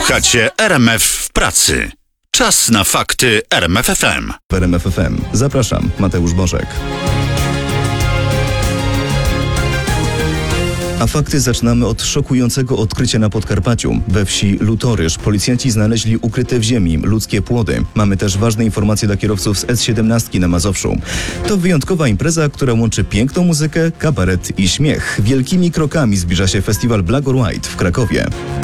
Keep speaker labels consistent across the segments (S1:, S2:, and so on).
S1: Słuchacie RMF w pracy. Czas na fakty RMF FM.
S2: W RMF FM. Zapraszam, Mateusz Bożek. A fakty zaczynamy od szokującego odkrycia na Podkarpaciu. We wsi Lutoryż policjanci znaleźli ukryte w ziemi ludzkie płody. Mamy też ważne informacje dla kierowców z S17 na Mazowszu. To wyjątkowa impreza, która łączy piękną muzykę, kabaret i śmiech. Wielkimi krokami zbliża się festiwal Black or White w Krakowie.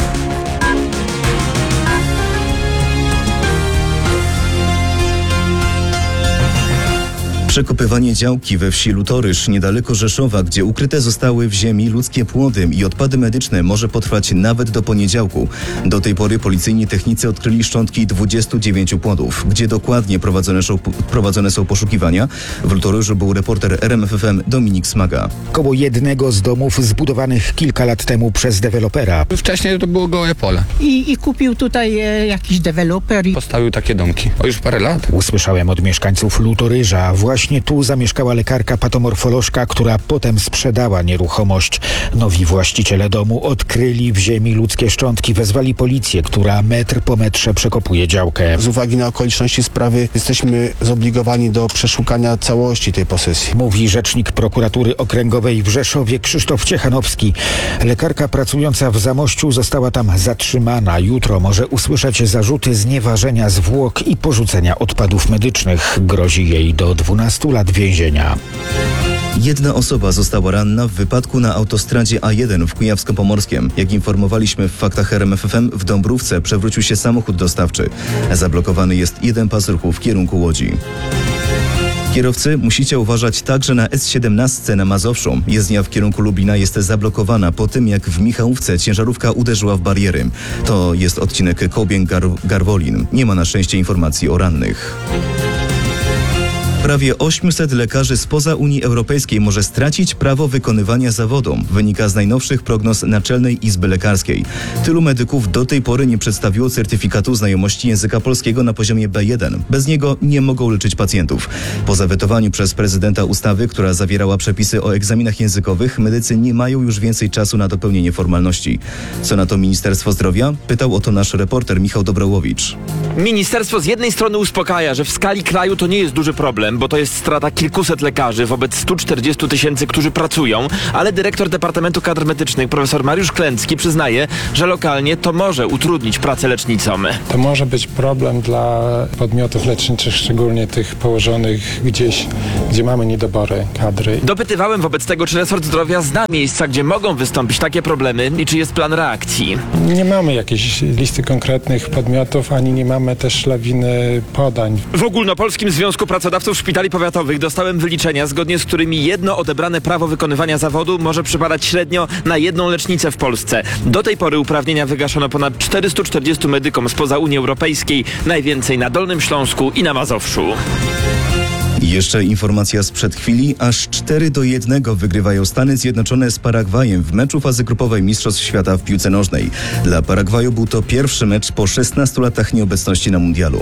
S2: Przekopywanie działki we wsi Lutoryż niedaleko Rzeszowa, gdzie ukryte zostały w ziemi ludzkie płody i odpady medyczne, może potrwać nawet do poniedziałku. Do tej pory policyjni technicy odkryli szczątki 29 płodów. Gdzie dokładnie prowadzone są poszukiwania? W Lutoryżu był reporter RMF FM Dominik Smaga.
S3: Koło jednego z domów zbudowanych kilka lat temu przez dewelopera.
S4: Wcześniej to było gołe pole.
S5: I kupił tutaj jakiś deweloper.
S4: Postawił takie domki. Już parę lat.
S3: Usłyszałem od mieszkańców Lutoryża. Właśnie tu zamieszkała lekarka patomorfolożka, która potem sprzedała nieruchomość. Nowi właściciele domu odkryli w ziemi ludzkie szczątki. Wezwali policję, która metr po metrze przekopuje działkę.
S6: Z uwagi na okoliczności sprawy jesteśmy zobligowani do przeszukania całości tej posesji.
S3: Mówi rzecznik prokuratury okręgowej w Rzeszowie Krzysztof Ciechanowski. Lekarka pracująca w Zamościu została tam zatrzymana. Jutro może usłyszeć zarzuty znieważenia zwłok i porzucenia odpadów medycznych. Grozi jej do 12 lat więzienia.
S2: Jedna osoba została ranna w wypadku na autostradzie A1 w Kujawsko-Pomorskiem. Jak informowaliśmy w faktach RMF FM, w Dąbrówce przewrócił się samochód dostawczy. Zablokowany jest jeden pas ruchu w kierunku Łodzi. Kierowcy, musicie uważać także na S17 na Mazowszu. Jezdnia w kierunku Lublina jest zablokowana po tym, jak w Michałówce ciężarówka uderzyła w bariery. To jest odcinek Kołbień-Garwolin. Nie ma na szczęście informacji o rannych. Prawie 800 lekarzy spoza Unii Europejskiej może stracić prawo wykonywania zawodu. Wynika z najnowszych prognoz Naczelnej Izby Lekarskiej. Tylu medyków do tej pory nie przedstawiło certyfikatu znajomości języka polskiego na poziomie B1. Bez niego nie mogą leczyć pacjentów. Po zawetowaniu przez prezydenta ustawy, która zawierała przepisy o egzaminach językowych, medycy nie mają już więcej czasu na dopełnienie formalności. Co na to Ministerstwo Zdrowia? Pytał o to nasz reporter Michał Dobrołowicz.
S7: Ministerstwo z jednej strony uspokaja, że w skali kraju to nie jest duży problem, bo to jest strata kilkuset lekarzy wobec 140 000, którzy pracują, ale dyrektor Departamentu Kadr Medycznych profesor Mariusz Klęcki przyznaje, że lokalnie to może utrudnić pracę lecznicom.
S8: To może być problem dla podmiotów leczniczych, szczególnie tych położonych gdzieś, gdzie mamy niedobory kadry.
S7: Dopytywałem wobec tego, czy resort zdrowia zna miejsca, gdzie mogą wystąpić takie problemy i czy jest plan reakcji.
S8: Nie mamy jakiejś listy konkretnych podmiotów, ani nie mamy też lawiny podań.
S7: W Ogólnopolskim Związku Pracodawców Szpitali Powiatowych dostałem wyliczenia, zgodnie z którymi jedno odebrane prawo wykonywania zawodu może przypadać średnio na jedną lecznicę w Polsce. Do tej pory uprawnienia wygaszono ponad 440 medykom spoza Unii Europejskiej, najwięcej na Dolnym Śląsku i na Mazowszu.
S2: I jeszcze informacja sprzed chwili. Aż 4-1 wygrywają Stany Zjednoczone z Paragwajem w meczu fazy grupowej Mistrzostw Świata w piłce nożnej. Dla Paragwaju był to pierwszy mecz po 16 latach nieobecności na mundialu.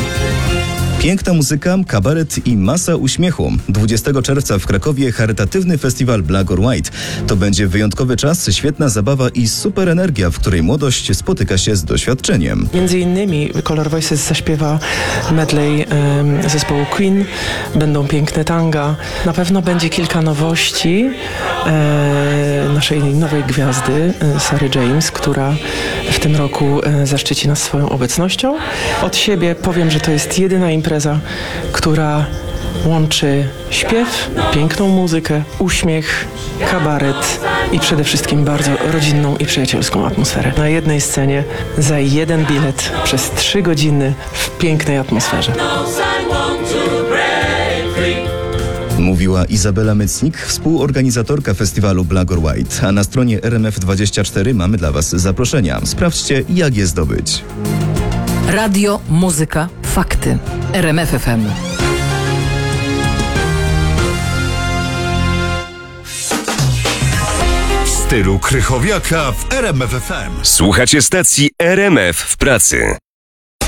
S2: Piękna muzyka, kabaret i masa uśmiechu. 20 czerwca w Krakowie charytatywny festiwal Black or White. To będzie wyjątkowy czas, świetna zabawa i super energia, w której młodość spotyka się z doświadczeniem.
S9: Między innymi Color Voices zaśpiewa medley zespołu Queen, będą piękne tanga. Na pewno będzie kilka nowości naszej nowej gwiazdy, Sary James, która w tym roku zaszczyci nas swoją obecnością. Od siebie powiem, że to jest jedyna impreza, która łączy śpiew, piękną muzykę, uśmiech, kabaret i przede wszystkim bardzo rodzinną i przyjacielską atmosferę. Na jednej scenie za jeden bilet przez 3 godziny w pięknej atmosferze.
S2: Mówiła Izabela Mycnik, współorganizatorka festiwalu Black or White. A na stronie RMF24 mamy dla Was zaproszenia. Sprawdźcie, jak je zdobyć.
S10: Radio, muzyka, fakty. RMF FM.
S1: W stylu Krychowiaka w RMF FM.
S11: Słuchacie stacji RMF w pracy.